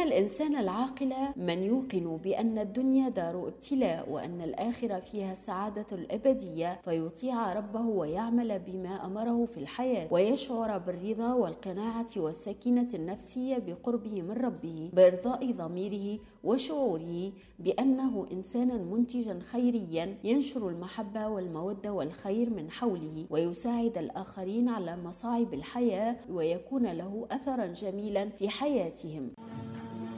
الإنسان العاقل من يوقن بأن الدنيا دار ابتلاء وأن الآخرة فيها السعادة الأبدية، فيطيع ربه ويعمل بما أمره في الحياة، ويشعر بالرضا والقناعة والسكينة النفسية بقربه من ربه، بإرضاء ضميره وشعوره بأنه إنسانا منتجا خيريا ينشر المحبة والمودة والخير من حوله، ويساعد الآخرين على مصاعب الحياة ويكون له أثرا جميلا في حياتهم.